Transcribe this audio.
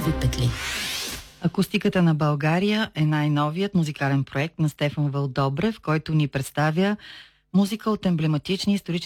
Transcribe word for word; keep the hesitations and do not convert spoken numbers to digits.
слънчеви петли. Акустиката на България е най-новият музикален проект на Стефан Вълдобрев, който ни представя музика от емблематични исторически